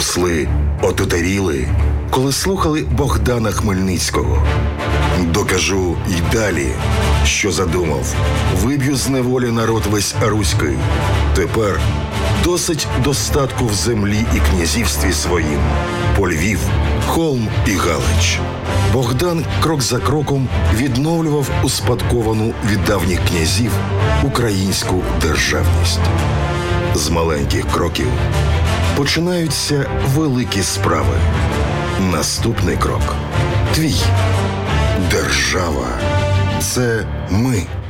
Посли ототаріли, коли слухали Богдана Хмельницького. Докажу й далі, що задумав. Виб'ю з неволі народ весь руський. Тепер досить достатку в землі і князівстві своїм. По Львів, Холм і Галич. Богдан крок за кроком відновлював успадковану від давніх князів українську державність. З маленьких кроків починаються великі справи. Наступний крок – твій. Держава – це ми.